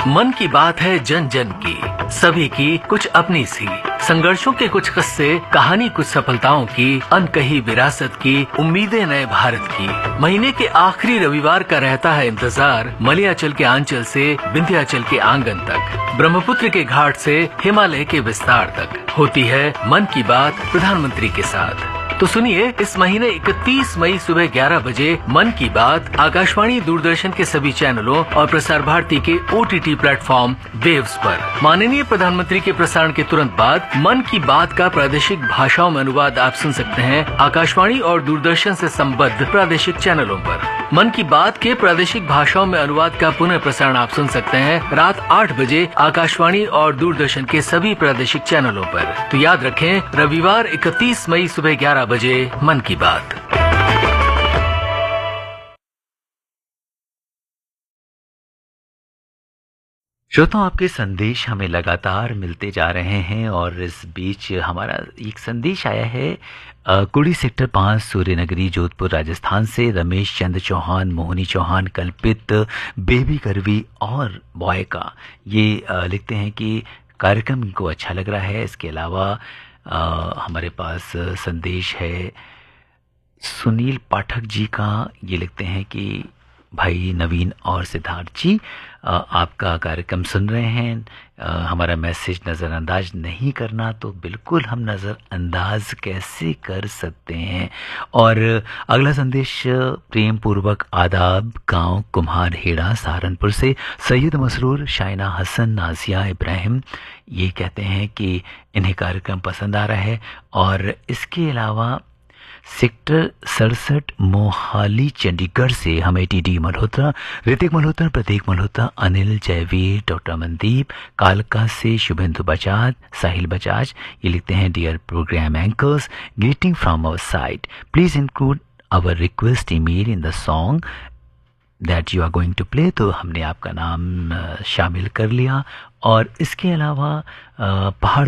मन की बात है जन जन की, सभी की कुछ अपनी सी, संघर्षों के कुछ किस्से, कहानी कुछ सफलताओं की, अनकही विरासत की, उम्मीदें नए भारत की। महीने के आखिरी रविवार का रहता है इंतजार, मलयाचल के आंचल से विंध्याचल के आंगन तक, ब्रह्मपुत्र के घाट से हिमालय के विस्तार तक होती है मन की बात प्रधानमंत्री के साथ। तो सुनिए, इस महीने 31 मई सुबह 11 बजे मन की बात आकाशवाणी, दूरदर्शन के सभी चैनलों और प्रसार भारती के OTT प्लेटफॉर्म वेव्स पर। माननीय प्रधानमंत्री के प्रसारण के तुरंत बाद मन की बात का प्रादेशिक भाषाओं में अनुवाद आप सुन सकते हैं आकाशवाणी और दूरदर्शन से संबद्ध प्रादेशिक चैनलों पर। मन की बात के प्रादेशिक भाषाओं में अनुवाद का पुनः प्रसारण आप सुन सकते हैं रात 8 बजे आकाशवाणी और दूरदर्शन के सभी प्रादेशिक चैनलों पर। तो याद रखें, रविवार 31 मई सुबह 11 बजे मन की बात। श्रोताओं, आपके संदेश हमें लगातार मिलते जा रहे हैं और इस बीच हमारा एक संदेश आया है कुड़ी सेक्टर 5 सूर्यनगरी जोधपुर राजस्थान से रमेश चंद्र चौहान, मोहनी चौहान, कल्पित, बेबी करवी और बॉय का। ये लिखते हैं कि कार्यक्रम इनको अच्छा लग रहा है। इसके अलावा हमारे पास संदेश है सुनील पाठक जी का। ये लिखते हैं कि भाई नवीन और सिद्धार्थ जी, आपका कार्यक्रम सुन रहे हैं, हमारा मैसेज नज़रअंदाज नहीं करना, तो बिल्कुल हम नज़रअंदाज कैसे कर सकते हैं। और अगला संदेश प्रेम पूर्वक आदाब, गांव कुम्हार हेड़ा सहारनपुर से सैयद मसरूर, शाइना हसन, नाजिया इब्राहिम। ये कहते हैं कि इन्हें कार्यक्रम पसंद आ रहा है। और इसके अलावा सेक्टर 67 मोहाली चंडीगढ़ से हमें TD मल्होत्रा, ऋतिक मल्होत्रा, प्रतीक मल्होत्रा, अनिल, जयवीर, डॉक्टर मनदीप, कालका से शुभेंदु बजाज, साहिल बजाज। ये लिखते हैं, dear programme anchors, greeting from our side, please include our request email in the song that you are going to play. तो हमने आपका नाम शामिल कर लिया। और इसके अलावा पहाड़